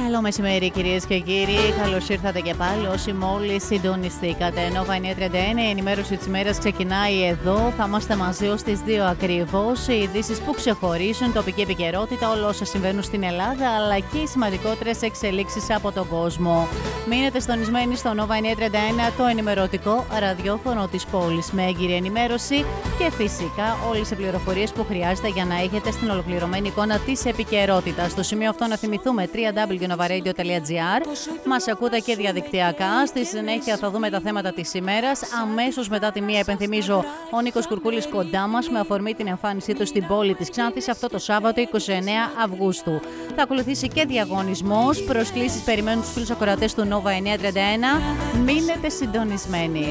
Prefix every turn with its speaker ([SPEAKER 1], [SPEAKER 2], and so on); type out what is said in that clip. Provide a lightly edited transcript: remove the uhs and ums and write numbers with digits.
[SPEAKER 1] Καλό μεσημέρι κυρίες και κύριοι, καλώς ήρθατε και πάλι όσοι μόλις συντονιστήκατε. Nova 931, η ενημέρωση της ημέρας ξεκινάει εδώ. Θα είμαστε μαζί ως τις 2 ακριβώς. Οι ειδήσεις που ξεχωρίζουν, τοπική επικαιρότητα, όλα όσα συμβαίνουν στην Ελλάδα, αλλά και οι σημαντικότερες εξελίξεις από τον κόσμο. Μείνετε στονισμένοι στο Nova 931, το ενημερωτικό ραδιόφωνο της πόλης, με έγκυρη ενημέρωση και φυσικά όλες οι πληροφορίες που χρειάζεται για να έχετε στην ολοκληρωμένη εικόνα της επικαιρότητας. Στο σημείο αυτό να θυμηθούμε www.novaradio.gr. Μας ακούτε και διαδικτυακά. Στη συνέχεια θα δούμε τα θέματα της ημέρας. Αμέσως μετά τη μία, υπενθυμίζω, ο Νίκος Κουρκούλης κοντά μας με αφορμή την εμφάνισή του στην πόλη της Ξάνθης αυτό το Σάββατο 29 Αυγούστου. Θα ακολουθήσει και διαγωνισμός. Προσκλήσεις περιμένουν τους φίλους ακροατές του Nova 931. Μείνετε συντονισμένοι.